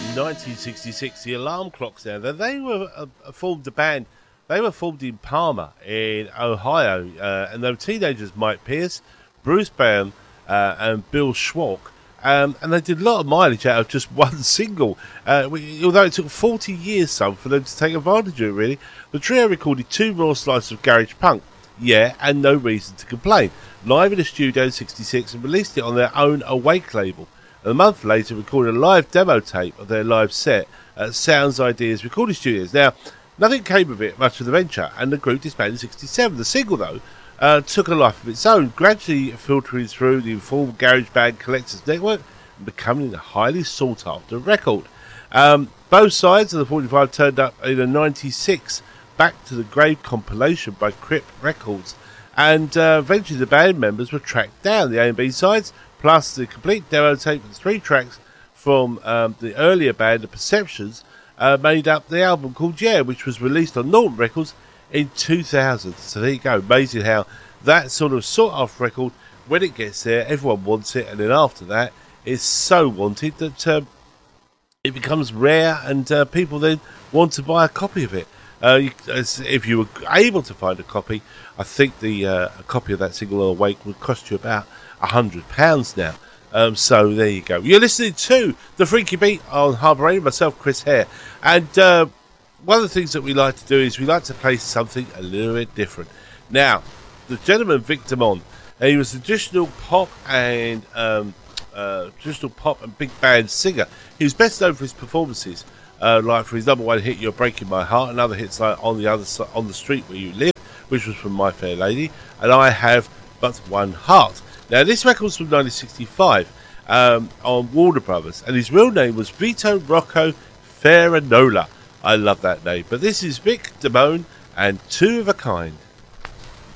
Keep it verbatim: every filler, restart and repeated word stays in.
nineteen sixty-six, the Alarm Clocks now. Now, they were uh, formed a band. They were formed in Palmer, in Ohio, uh, and they were teenagers, Mike Pierce, Bruce Brown, uh, and Bill Schwalk. Um, and they did a lot of mileage out of just one single, uh, we, although it took forty years some for them to take advantage of it, really. The trio recorded two raw slices of garage punk, yeah, and no reason to complain, live in a studio in sixty-six, and released it on their own Awake label. And a month later, recorded a live demo tape of their live set at Sounds Ideas Recording Studios. Now, nothing came of it much of the venture, and the group disbanded in sixty-seven. The single, though, Uh, took a life of its own, gradually filtering through the informal garage band collectors network and becoming a highly sought after record. Um, both sides of the forty-five turned up in a ninety-six Back to the Grave compilation by Crypt Records, and uh, eventually the band members were tracked down. The A and B sides, plus the complete demo tape with three tracks from um, the earlier band, The Perceptions, uh, made up the album called Yeah, which was released on Norton Records in two thousand. So there you go. Amazing how that sort of sort-off record, when it gets there, everyone wants it, and then after that, it's so wanted that um, it becomes rare, and uh, people then want to buy a copy of it. Uh, you, as, if you were able to find a copy, I think the uh, a copy of that single Awake would cost you about a hundred pounds now. Um, so there you go. You're listening to The Freaky Beat on Harbour Radio, myself, Chris Hare, and uh, one of the things that we like to do is we like to play something a little bit different. Now, the gentleman Victor Montt, he was a traditional pop and um, uh, traditional pop and big band singer. He was best known for his performances, uh, like for his number one hit "You're Breaking My Heart," and other hits like "On the Other Si- on the Street Where You Live," which was from My Fair Lady, and "I Have But One Heart." Now, this record's from nineteen sixty-five um, on Warner Brothers, and his real name was Vito Rocco Farinola. I love that name. But this is Vic Damone and Two of a Kind.